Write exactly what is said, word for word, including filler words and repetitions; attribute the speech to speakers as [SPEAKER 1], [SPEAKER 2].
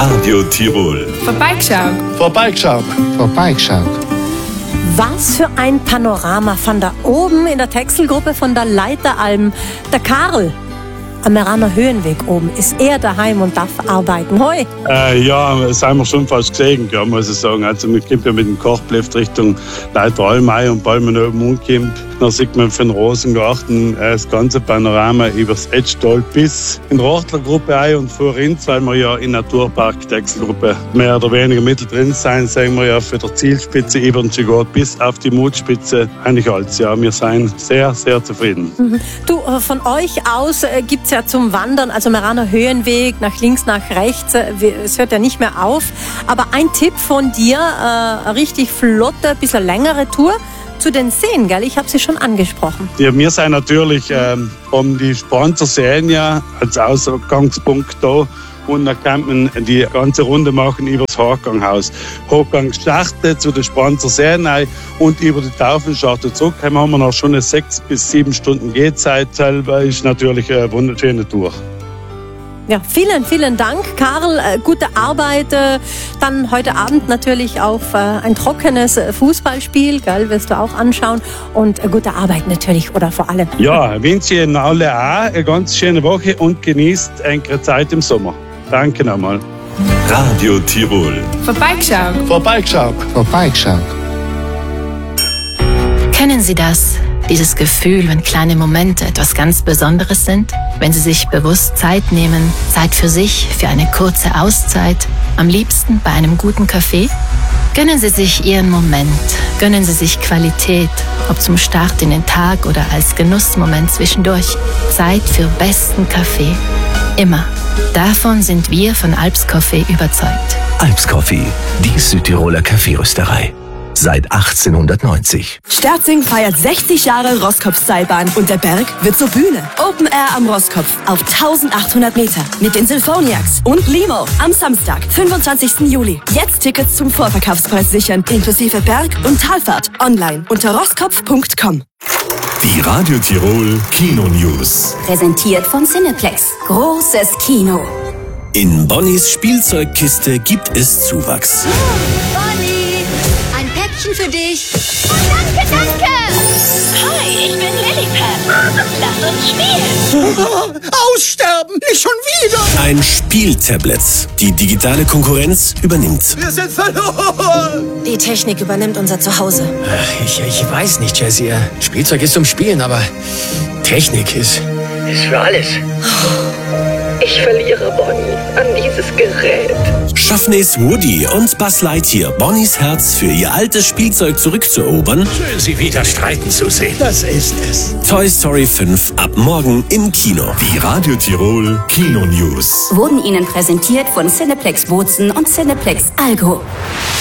[SPEAKER 1] Radio Tirol.
[SPEAKER 2] Vorbeigeschaut.
[SPEAKER 3] Vorbeigeschaut.
[SPEAKER 4] Vorbeigeschaut.
[SPEAKER 5] Was für ein Panorama von da oben in der Texelgruppe von der Leiteralm. Der Karl am Meraner Höhenweg oben ist er daheim und darf arbeiten. Hoi.
[SPEAKER 6] Äh, ja, das haben wir schon fast gesehen, ja, muss ich sagen. Also wir kommen ja mit dem Kochblift Richtung Leiteralm ein und bald man oben umkommt, dann sieht man von Rosengarten äh, das ganze Panorama über das Edgetal bis in die Rochtlergruppe ein und vor Rinz, weil wir ja in Naturpark Texelgruppe mehr oder weniger mittendrin sein, sagen wir ja für die Zielspitze über den Schigot bis auf die Mutspitze eigentlich alles. Ja, wir sind sehr, sehr zufrieden.
[SPEAKER 5] Mhm. Du, von euch aus äh, gibt es ja zum Wandern, also Meraner Höhenweg, nach links, nach rechts, äh, es hört ja nicht mehr auf. Aber ein Tipp von dir, äh, eine richtig flotte, ein bisschen längere Tour zu den Seen, gell? Ich habe sie schon angesprochen.
[SPEAKER 6] Ja, wir sind natürlich ähm, um die Spanzer Seen ja als Ausgangspunkt da. Und dann kann man die ganze Runde machen über das Hochganghaus. Hochgang startet zu den Spanzer Seen rein und über die Taufenschachte zurück. Haben wir noch schon eine sechs bis sieben Stunden Gehzeit. Selber ist natürlich eine wunderschöne Tour.
[SPEAKER 5] Ja, vielen, vielen Dank, Karl. Äh, gute Arbeit. Äh, dann heute Abend natürlich auf äh, ein trockenes Fußballspiel, gell, wirst du auch anschauen. Und äh, gute Arbeit natürlich, oder vor allem.
[SPEAKER 6] Ja, wünsche Ihnen alle auch eine ganz schöne Woche und genießt eine Zeit im Sommer. Danke nochmal.
[SPEAKER 1] Radio Tirol.
[SPEAKER 2] Vorbeigeschaut.
[SPEAKER 3] Vorbeigeschaut.
[SPEAKER 4] Vorbeigeschaut.
[SPEAKER 7] Kennen Sie das? Dieses Gefühl, wenn kleine Momente etwas ganz Besonderes sind? Wenn Sie sich bewusst Zeit nehmen, Zeit für sich, für eine kurze Auszeit, am liebsten bei einem guten Kaffee? Gönnen Sie sich Ihren Moment, gönnen Sie sich Qualität, ob zum Start in den Tag oder als Genussmoment zwischendurch. Zeit für besten Kaffee. Immer. Davon sind wir von Alps Coffee überzeugt.
[SPEAKER 8] Alps Coffee, die Südtiroler Kaffeerösterei. Seit achtzehnhundertneunzig.
[SPEAKER 9] Sterzing feiert sechzig Jahre Roskopf-Seilbahn und der Berg wird zur Bühne. Open Air am Roskopf auf eintausendachthundert Meter mit den Symphoniacs und Limo am Samstag, fünfundzwanzigsten Juli. Jetzt Tickets zum Vorverkaufspreis sichern, inklusive Berg- und Talfahrt. Online unter roskopf punkt com.
[SPEAKER 1] Die Radio Tirol Kino News.
[SPEAKER 10] Präsentiert von Cineplex. Großes Kino.
[SPEAKER 11] In Bonnies Spielzeugkiste gibt es Zuwachs.
[SPEAKER 10] Bonnie, ein Päckchen für dich. Oh, danke, danke. Hi, ich bin Lilliput. Lass uns spielen.
[SPEAKER 3] Aussterben, nicht schon wieder.
[SPEAKER 11] Ein Spieltablet. Die digitale Konkurrenz übernimmt.
[SPEAKER 3] Wir sind verloren.
[SPEAKER 9] Die Technik übernimmt unser Zuhause.
[SPEAKER 12] Ich, ich weiß nicht, Jessie. Spielzeug ist zum Spielen, aber Technik ist, ist für alles.
[SPEAKER 13] Ich verliere Bonnie an dieses Gerät.
[SPEAKER 11] Schaffney's Woody und Buzz Lightyear Bonnies Herz für ihr altes Spielzeug zurückzuerobern.
[SPEAKER 12] Schön, Sie wieder streiten zu sehen.
[SPEAKER 3] Das ist es.
[SPEAKER 11] Toy Story fünf ab morgen im Kino.
[SPEAKER 1] Die Radio Tirol Kino News.
[SPEAKER 10] Wurden Ihnen präsentiert von Cineplex Bozen und Cineplex Algo.